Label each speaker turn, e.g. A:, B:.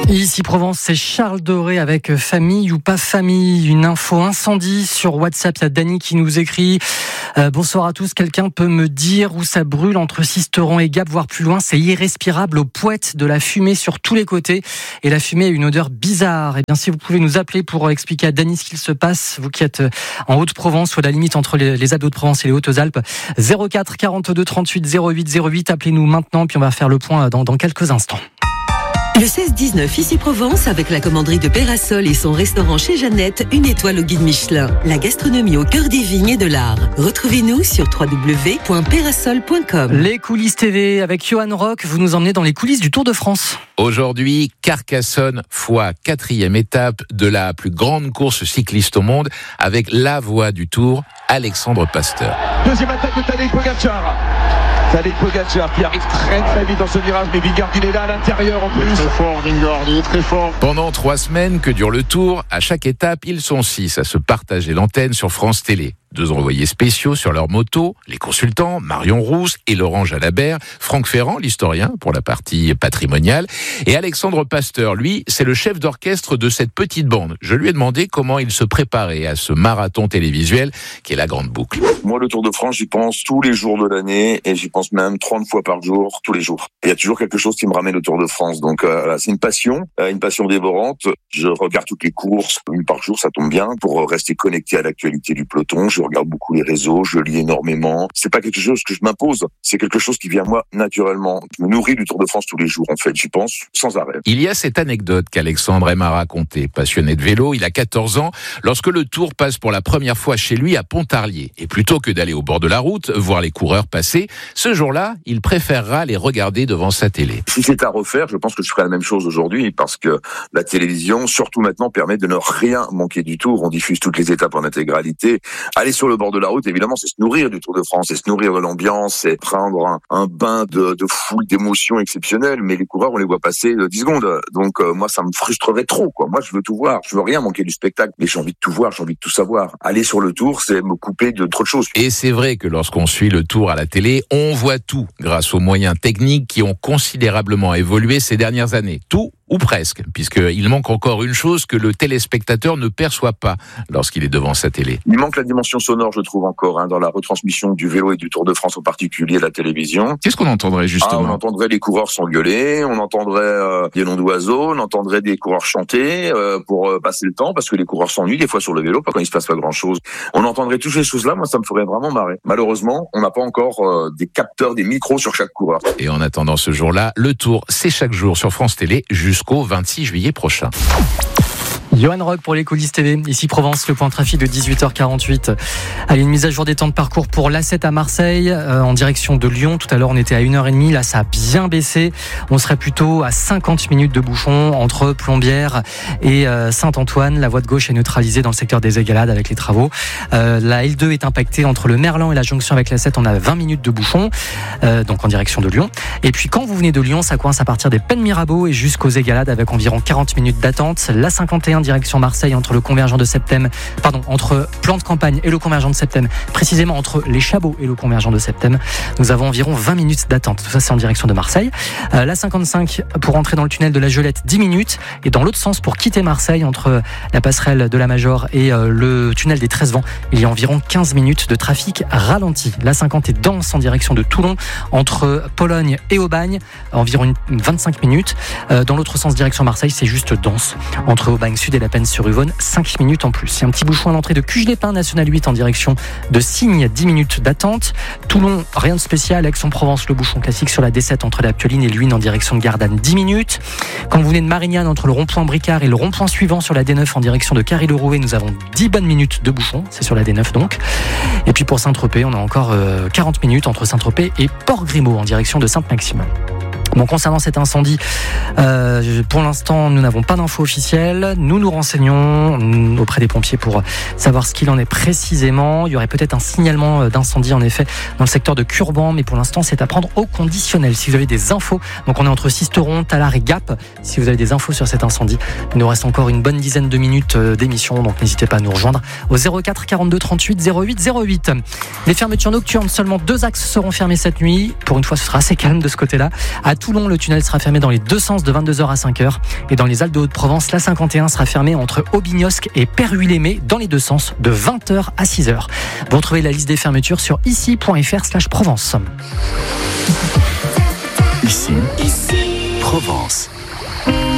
A: Ici Provence, c'est Charles Doré avec famille ou pas famille. Une info incendie sur WhatsApp. Il y a Dany qui nous écrit bonsoir à tous. Quelqu'un peut me dire où ça brûle entre Sisteron et Gap, voire plus loin. C'est irrespirable, aux poètes, de la fumée sur tous les côtés. Et la fumée a une odeur bizarre. Et bien, si vous pouvez nous appeler pour expliquer à Dany ce qu'il se passe, vous qui êtes en Haute-Provence ou à la limite entre les Alpes d'Haute-Provence et les Hautes-Alpes, 04 42 38 08 08. Appelez-nous maintenant, puis on va faire le point dans quelques instants.
B: Le 16-19 ici Provence avec la commanderie de Pérasol et son restaurant chez Jeannette, une étoile au guide Michelin. La gastronomie au cœur des vignes et de l'art. Retrouvez-nous sur www.perasol.com.
A: Les coulisses TV avec Johan Rock, vous nous emmenez dans les coulisses du Tour de France.
C: Aujourd'hui, Carcassonne, fois 4e étape de la plus grande course cycliste au monde avec la voix du Tour, Alexandre Pasteur.
D: Deuxième attaque de Tadej Pogacar. Tadej Pogacar qui arrive très très vite dans ce virage, mais Vingegaard il est là à l'intérieur en plus.
E: Très fort Vingegaard, il est très fort.
C: Pendant 3 semaines que dure le Tour, à chaque étape, ils sont 6 à se partager l'antenne sur France Télé. 2 envoyés spéciaux sur leur moto, les consultants, Marion Rousse et Laurent Jalabert, Franck Ferrand, l'historien pour la partie patrimoniale, et Alexandre Pasteur, lui, c'est le chef d'orchestre de cette petite bande. Je lui ai demandé comment il se préparait à ce marathon télévisuel qui est la grande boucle.
F: Moi, le Tour de France, j'y pense tous les jours de l'année et j'y pense même 30 fois par jour, tous les jours. Il y a toujours quelque chose qui me ramène au Tour de France. Donc, c'est une passion dévorante. Je regarde toutes les courses, une par jour, ça tombe bien, pour rester connecté à l'actualité du peloton. Je regarde beaucoup les réseaux, je lis énormément. C'est pas quelque chose que je m'impose, c'est quelque chose qui vient à moi naturellement. Je me nourris du Tour de France tous les jours, en fait, j'y pense sans arrêt.
C: Il y a cette anecdote qu'Alexandre aime à raconter. Passionné de vélo, il a 14 ans, lorsque le Tour passe pour la première fois chez lui à Pontarlier. Et plutôt que d'aller au bord de la route, voir les coureurs passer, ce jour-là, il préférera les regarder devant sa télé.
F: Si c'est à refaire, je pense que je ferai la même chose aujourd'hui, parce que la télévision, surtout maintenant, permet de ne rien manquer du Tour. On diffuse toutes les étapes en intégralité. Aller sur le bord de la route, évidemment, c'est se nourrir du Tour de France, c'est se nourrir de l'ambiance, c'est prendre un bain de foule, d'émotions exceptionnelles. Mais les coureurs, on les voit passer 10 secondes. Donc moi, ça me frustrerait trop, quoi. Moi, je veux tout voir. Je veux rien manquer du spectacle, mais j'ai envie de tout voir, j'ai envie de tout savoir. Aller sur le Tour, c'est me couper de trop de choses.
C: Et c'est vrai que lorsqu'on suit le Tour à la télé, on voit tout grâce aux moyens techniques qui ont considérablement évolué ces dernières années. Tout ou presque, puisqu'il manque encore une chose que le téléspectateur ne perçoit pas lorsqu'il est devant sa télé.
F: Il manque la dimension sonore, je trouve encore, dans la retransmission du vélo et du Tour de France, en particulier à la télévision.
C: Qu'est-ce qu'on entendrait justement ?
F: On entendrait les coureurs s'engueuler, on entendrait des noms d'oiseaux, on entendrait des coureurs chanter pour passer le temps, parce que les coureurs s'ennuient des fois sur le vélo, quand il se passe pas grand-chose. On entendrait toutes ces choses-là, moi ça me ferait vraiment marrer. Malheureusement, on n'a pas encore des capteurs, des micros sur chaque coureur.
C: Et en attendant ce jour-là, le Tour, c'est chaque jour sur France Télé jusqu'au 26 juillet prochain.
A: Johan Rock pour les coulisses TV, ici Provence, le point trafic de 18h48. Allez, une mise à jour des temps de parcours pour l'A7 à Marseille, en direction de Lyon. Tout à l'heure, on était à 1h30, là ça a bien baissé. On serait plutôt à 50 minutes de bouchon entre Plombières et Saint-Antoine. La voie de gauche est neutralisée dans le secteur des Égalades avec les travaux. La L2 est impactée entre le Merlan et la jonction avec l'A7. On a 20 minutes de bouchon, donc en direction de Lyon. Et puis quand vous venez de Lyon, ça coince à partir des Pennes Mirabeau et jusqu'aux Égalades avec environ 40 minutes d'attente. La 51 direction Marseille entre entre Plan de Campagne et le Convergent de Septem, précisément entre les Chabots et le Convergent de Septem, nous avons environ 20 minutes d'attente. Tout ça, c'est en direction de Marseille. La 55 pour entrer dans le tunnel de la Gelette, 10 minutes. Et dans l'autre sens, pour quitter Marseille, entre la passerelle de la Major et le tunnel des 13 vents, il y a environ 15 minutes de trafic ralenti. La 50 est dense en direction de Toulon, entre Pologne et Aubagne, environ 25 minutes. Dans l'autre sens, direction Marseille, c'est juste dense. Entre Aubagne Sud et la Peine-sur-Yvonne, 5 minutes en plus. Il y a un petit bouchon à l'entrée de Cuges-les-Pins, National 8 en direction de Signes, 10 minutes d'attente. Toulon, rien de spécial. Aix-en-Provence, le bouchon classique sur la D7 entre la Pioline et Luynes en direction de Gardanne, 10 minutes. Quand vous venez de Marignane, entre le rond-point Bricard et le rond-point suivant sur la D9 en direction de Carry-le-Rouet, nous avons 10 bonnes minutes de bouchon. C'est sur la D9 donc. Et puis pour Saint-Tropez, on a encore 40 minutes entre Saint-Tropez et Port-Grimaud en direction de Sainte-Maxime. Bon, concernant cet incendie, pour l'instant, nous n'avons pas d'infos officielles. Nous nous renseignons auprès des pompiers pour savoir ce qu'il en est précisément. Il y aurait peut-être un signalement d'incendie, en effet, dans le secteur de Curban, mais pour l'instant, c'est à prendre au conditionnel. Si vous avez des infos, donc on est entre Sisteron, Tallard et Gap. Si vous avez des infos sur cet incendie, il nous reste encore une bonne dizaine de minutes d'émission, donc n'hésitez pas à nous rejoindre au 04 42 38 08 08. Les fermetures nocturnes, seulement 2 axes seront fermés cette nuit. Pour une fois, ce sera assez calme de ce côté-là. À Toulon, le tunnel sera fermé dans les deux sens de 22h à 5h. Et dans les Alpes de Haute-Provence, la 51 sera fermée entre Aubignosc et Peyruel-Aimé dans les deux sens de 20h à 6h. Vous retrouvez la liste des fermetures sur ici.fr/Provence.
G: Ici, Provence.